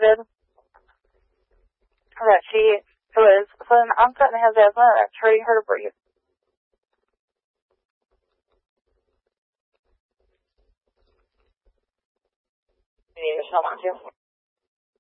stated that she was sudden onset and has asthma that's hurting her to breathe. You need Michelle on too.